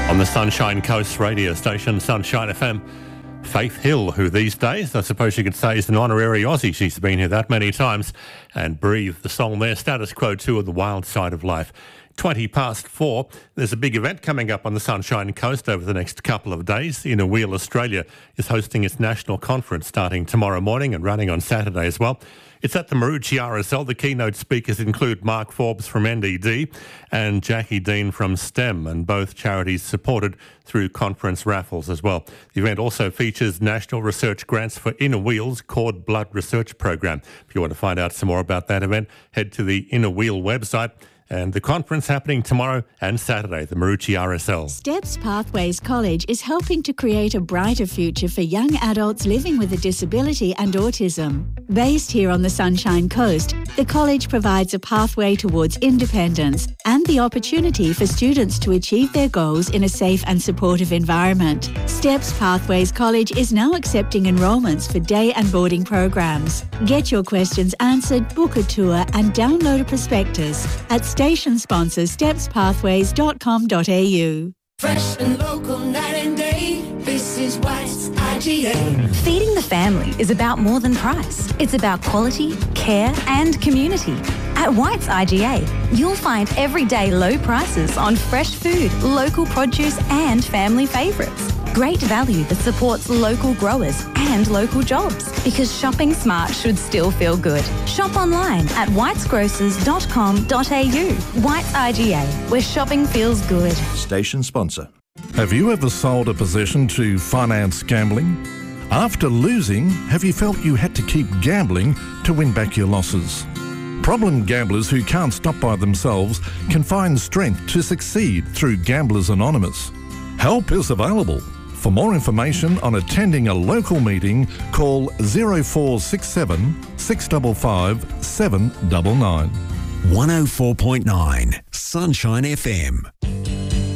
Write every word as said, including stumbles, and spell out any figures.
On the Sunshine Coast radio station, Sunshine F M, Faith Hill, who these days, I suppose you could say, is an honorary Aussie. She's been here that many times. And Breathe, the song there, Status Quo two of The Wild Side of Life. twenty past four. There's a big event coming up on the Sunshine Coast over the next couple of days. Inner Wheel Australia is hosting its national conference starting tomorrow morning and running on Saturday as well. It's at the Maroochy R S L. The keynote speakers include Mark Forbes from N D D and Jackie Dean from STEM, and both charities supported through conference raffles as well. The event also features national research grants for Inner Wheel's Cord Blood Research Program. If you want to find out some more about that event, head to the Inner Wheel website. And the conference happening tomorrow and Saturday, the Maroochy R S L. Steps Pathways College is helping to create a brighter future for young adults living with a disability and autism. Based here on the Sunshine Coast, the college provides a pathway towards independence and the opportunity for students to achieve their goals in a safe and supportive environment. Steps Pathways College is now accepting enrolments for day and boarding programs. Get your questions answered, book a tour and download a prospectus at station sponsor steps pathways dot com dot a u. Fresh and local night and day, this is White's I G A. Feeding the family is about more than price. It's about quality, care and community. At White's I G A, you'll find everyday low prices on fresh food, local produce and family favourites. Great value that supports local growers and local jobs, because shopping smart should still feel good. Shop online at whites grocers dot com dot a u. White's I G A, where shopping feels good. Station sponsor. Have you ever sold a possession to finance gambling? After losing, have you felt you had to keep gambling to win back your losses? Problem gamblers who can't stop by themselves can find strength to succeed through Gamblers Anonymous. Help is available. For more information on attending a local meeting, call zero four six seven, six five five, seven nine nine. one oh four point nine Sunshine F M.